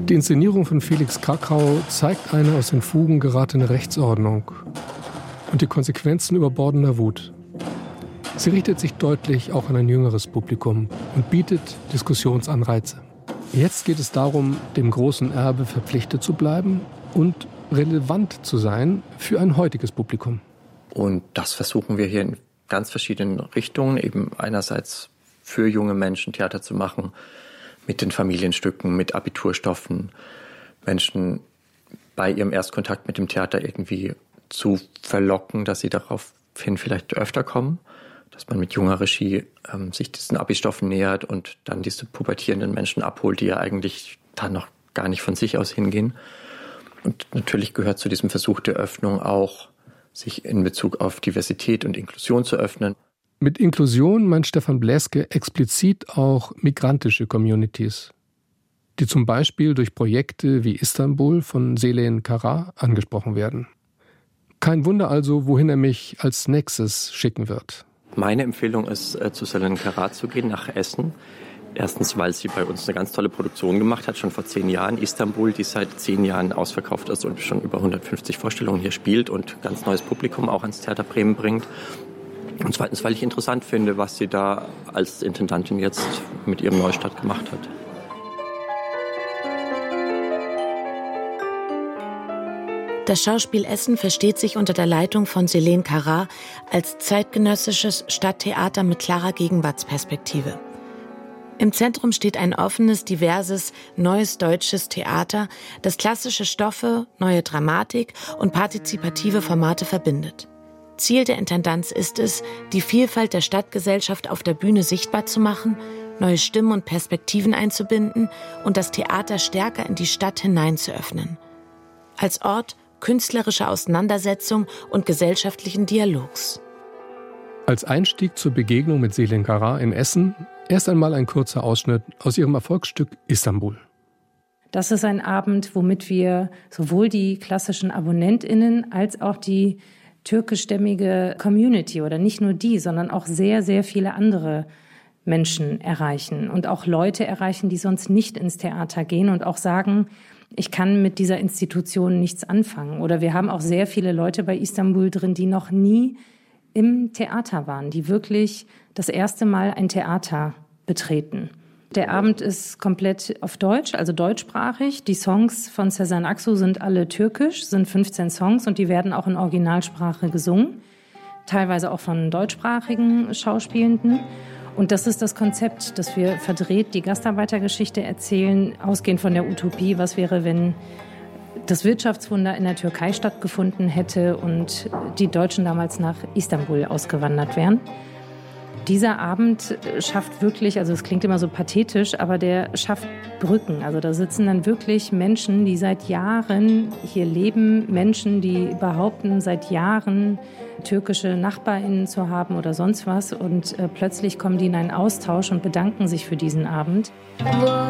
Die Inszenierung von Felix Krakau zeigt eine aus den Fugen geratene Rechtsordnung und die Konsequenzen überbordender Wut. Sie richtet sich deutlich auch an ein jüngeres Publikum und bietet Diskussionsanreize. Jetzt geht es darum, dem großen Erbe verpflichtet zu bleiben und relevant zu sein für ein heutiges Publikum. Und das versuchen wir hier in ganz verschiedenen Richtungen, eben einerseits für junge Menschen Theater zu machen, mit den Familienstücken, mit Abiturstoffen, Menschen bei ihrem Erstkontakt mit dem Theater irgendwie zu verlocken, dass sie daraufhin vielleicht öfter kommen, dass man mit junger Regie sich diesen Abi-Stoffen nähert und dann diese pubertierenden Menschen abholt, die ja eigentlich da noch gar nicht von sich aus hingehen. Und natürlich gehört zu diesem Versuch der Öffnung auch, sich in Bezug auf Diversität und Inklusion zu öffnen. Mit Inklusion meint Stefan Bläske explizit auch migrantische Communities, die zum Beispiel durch Projekte wie Istanbul von Selen Kara angesprochen werden. Kein Wunder also, wohin er mich als nächstes schicken wird. Meine Empfehlung ist, zu Selen Kara zu gehen, nach Essen. Erstens, weil sie bei uns eine ganz tolle Produktion gemacht hat, schon vor 10 Jahren. Istanbul, die seit 10 Jahren ausverkauft ist und schon über 150 Vorstellungen hier spielt und ganz neues Publikum auch ans Theater Bremen bringt. Und zweitens, weil ich interessant finde, was sie da als Intendantin jetzt mit ihrem Neustart gemacht hat. Das Schauspiel Essen versteht sich unter der Leitung von Selen Kara als zeitgenössisches Stadttheater mit klarer Gegenwartsperspektive. Im Zentrum steht ein offenes, diverses, neues deutsches Theater, das klassische Stoffe, neue Dramatik und partizipative Formate verbindet. Ziel der Intendanz ist es, die Vielfalt der Stadtgesellschaft auf der Bühne sichtbar zu machen, neue Stimmen und Perspektiven einzubinden und das Theater stärker in die Stadt hinein zu öffnen. Als Ort künstlerischer Auseinandersetzung und gesellschaftlichen Dialogs. Als Einstieg zur Begegnung mit Selen Kara in Essen erst einmal ein kurzer Ausschnitt aus ihrem Erfolgsstück Istanbul. Das ist ein Abend, womit wir sowohl die klassischen AbonnentInnen als auch die türkischstämmige Community oder nicht nur die, sondern auch sehr, sehr viele andere Menschen erreichen und auch Leute erreichen, die sonst nicht ins Theater gehen und auch sagen, ich kann mit dieser Institution nichts anfangen. Oder wir haben auch sehr viele Leute bei Istanbul drin, die noch nie im Theater waren, die wirklich das erste Mal ein Theater betreten. Der Abend ist komplett auf Deutsch, also deutschsprachig. Die Songs von Sezen Aksu sind alle türkisch, sind 15 Songs und die werden auch in Originalsprache gesungen. Teilweise auch von deutschsprachigen Schauspielenden. Und das ist das Konzept, dass wir verdreht die Gastarbeitergeschichte erzählen, ausgehend von der Utopie, was wäre, wenn das Wirtschaftswunder in der Türkei stattgefunden hätte und die Deutschen damals nach Istanbul ausgewandert wären. Dieser Abend schafft wirklich, also es klingt immer so pathetisch, aber der schafft Brücken. Also da sitzen dann wirklich Menschen, die seit Jahren hier leben, Menschen, die behaupten, seit Jahren türkische NachbarInnen zu haben oder sonst was. Und plötzlich kommen die in einen Austausch und bedanken sich für diesen Abend.